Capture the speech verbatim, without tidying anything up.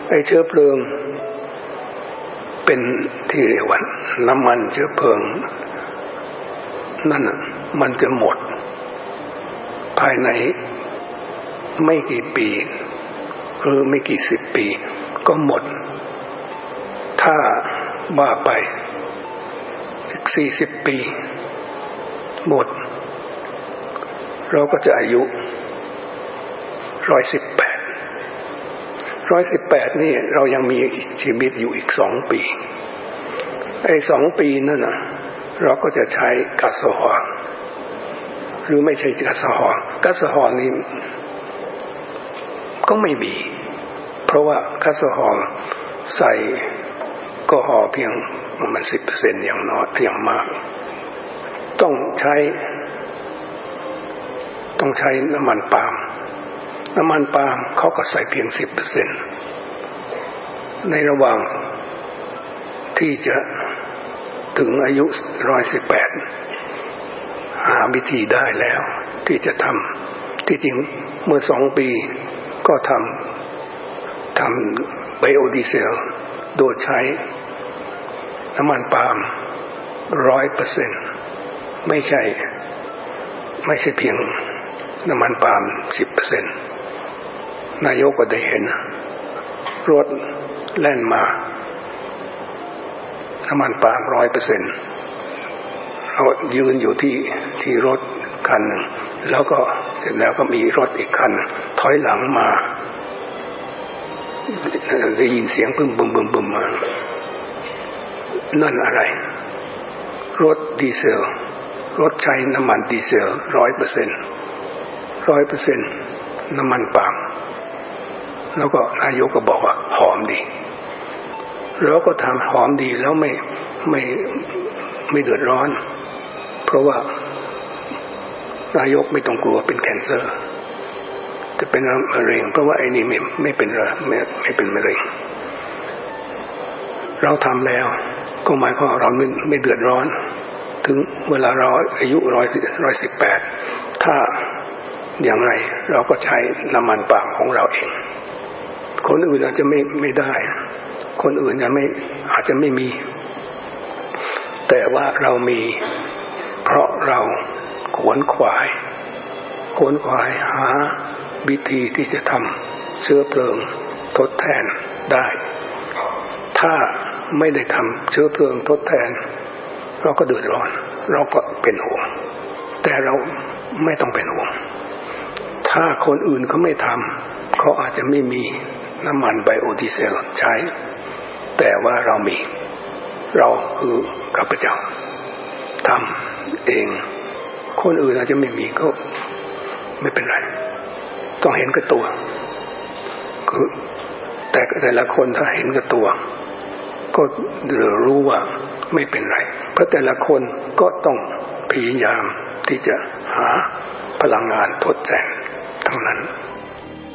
ไอ้เชื้อเพลิงเป็นที่เรียกว่าน้ำมันเชื้อเพลิงนั่นน่ะมันจะหมดภายในไม่กี่ปีหรือไม่กี่สิบปีก็หมดถ้าว่าไปอีกสี่สิบปีหมดเราก็จะอายุร้อยสิบแปดร้อยสิบแปดนี่เรายังมีชีวิตอยู่อีกสองปีไอ้สองปีนั่นน่ะเราก็จะใช้ก๊าซโซฮอล์หรือไม่ใช่ก๊าซโซฮอล์ก๊าซโซฮอล์นี่ก็ไม่มีเพราะว่าก๊าซโซฮอล์ใส่แอลกอฮอล์เพียงประมาณ สิบเปอร์เซ็นต์ อย่างน้อยอย่างมากต้องใช้ต้องใช้น้ำมันปาล์มน้ำมันปาล์มเขาก็ใส่เพียง สิบเปอร์เซ็นต์ ในระหว่างที่จะถึงอายุหนึ่งร้อยสิบแปดหาวิธีได้แล้วที่จะทำที่จริงเมื่อสองปีก็ทำทำไบโอดีเซลโดยใช้น้ำมันปาล์ม ร้อยเปอร์เซ็นต์ ไม่ใช่ไม่ใช่เพียงน้ำมันปาล์ม สิบเปอร์เซ็นต์ นายกก็ได้เห็นรถแล่นมาน้ำมันปาล์ม ร้อยเปอร์เซ็นต์ เรายืนอยู่ที่ที่รถคันหนึ่งแล้วก็เสร็จแล้วก็มีรถอีกคันถอยหลังมาได้ยินเสียงบึ้มบึ้มบึ้มบึ้มมานั่นอะไรรถดีเซลรถใช้น้ำมันดีเซล ร้อยเปอร์เซ็นต์ ร้อยเปอร์เซ็นต์ น้ำมันปาล์มแล้วก็นายกก็บอกว่าหอมดีแล้วก็ทำหอมดีแล้วไม่ไม่ไม่เดือดร้อนเพราะว่านายกไม่ต้องกลัวเป็นแคนเซอร์จะเป็นมะเร็งเพราะว่าไอ้นี่ไม่ไม่เป็นไม่ไม่เป็นมะเร็งเราทำแล้วก็หมายความว่าเราไม่ไม่เดือดร้อนถึงเวลาเราอายุร้อยร้อยสิบแปดถ้าอย่างไรเราก็ใช้น้ำมันปาล์มของเราเองคนอื่นอาจจะไม่ไม่ได้คนอื่นจะไม่อาจจะไม่มีแต่ว่าเรามีเพราะเราขวนขวายขวนขวายหาวิธีที่จะทำเชื้อเพลิงทดแทนได้ถ้าไม่ได้ทำเชื้อเพลิงทดแทนเราก็เดือดร้อนเราก็เป็นห่วงแต่เราไม่ต้องเป็นห่วงถ้าคนอื่นเขาไม่ทำเขาอาจจะไม่มีน้ำมันไบโอดีเซลใช้แต่ว่าเรามีเราคือข้าพเจ้าทำเองคนอื่นอาจจะไม่มีก็ไม่เป็นไรต้องเห็นกับตัวคือแต่แต่ละคนถ้าเห็นกับตัวก็รู้ว่าไม่เป็นไรเพราะแต่ละคนก็ต้องพยายามที่จะหาพลังงานทดแทนทั้งนั้น